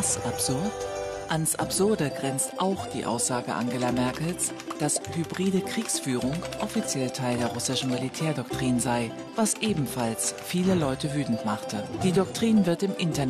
Was absurd? Ans Absurde grenzt auch die Aussage Angela Merkels, dass hybride Kriegsführung offiziell Teil der russischen Militärdoktrin sei, was ebenfalls viele Leute wütend machte. Die Doktrin wird im Internet